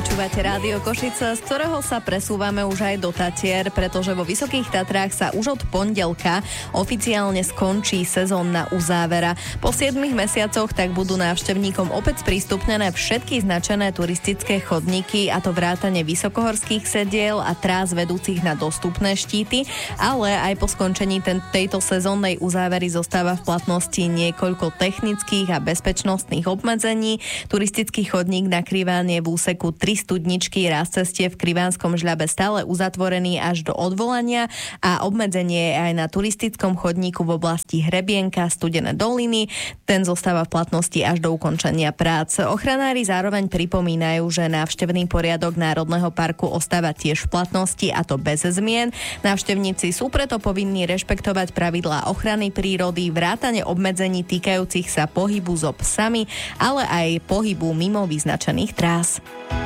Počúvate Rádio Košice, z ktorého sa presúvame už aj do Tatier, pretože vo Vysokých Tatrách sa už od pondelka oficiálne skončí sezónna uzávera. Po 7 mesiacoch tak budú návštevníkom opäť sprístupnené všetky značené turistické chodníky, a to vrátane vysokohorských sediel a trás vedúcich na dostupné štíty, ale aj po skončení tejto sezónnej uzávery zostáva v platnosti niekoľko technických a bezpečnostných obmedzení. Turistický chodník na Krivánie v úseku 3 studničky raz cestie v Krivánskom žľabe stále uzatvorený až do odvolania a obmedzenie je aj na turistickom chodníku v oblasti Hrebienka, Studené doliny. Ten zostáva v platnosti až do ukončenia prác. Ochranári zároveň pripomínajú, že návštevný poriadok Národného parku ostáva tiež v platnosti, a to bez zmien. Návštevníci sú preto povinní rešpektovať pravidlá ochrany prírody, vrátane obmedzení týkajúcich sa pohybu so psami, ale aj pohybu mimo vyznačených trás.